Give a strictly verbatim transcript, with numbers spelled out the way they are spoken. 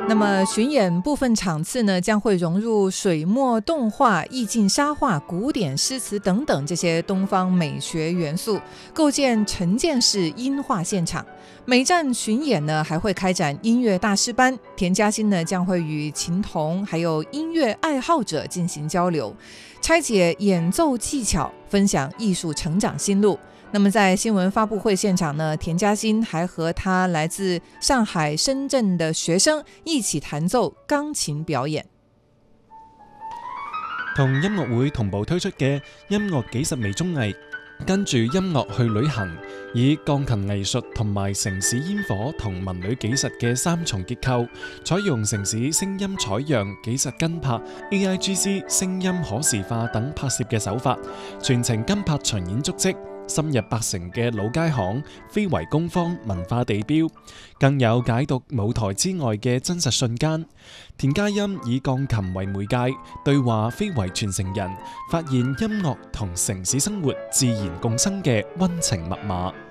那么巡演部分场次呢，将会融入水墨动画、意境沙画、古典诗词等等这些东方美学元素，构建沉浸式音画现场。每站巡演呢，还会开展音乐大师班，田嘉欣呢将会与琴童还有音乐爱好者进行交流，拆解演奏技巧，分享艺术成长心路。那么在新闻发布会现場呢，田嘉欣還和他來自上海、深圳的學生一起彈奏鋼琴表演。 同音樂會同步推出嘅音樂幾十微綜藝，跟住音樂去旅行，以鋼琴藝術同埋城市煙火同文旅紀實嘅三重結構，採用城市聲音採樣、紀實跟拍、A I G C 聲音可視化等拍攝嘅手法，全程跟拍巡演足跡，深入百城嘅老街巷，非遺工坊文化地標，更有解讀舞台之外嘅真實瞬間。田嘉欣以鋼琴為媒介，對話非遺傳承人，發現音樂同城市生活自然共生嘅溫情密碼。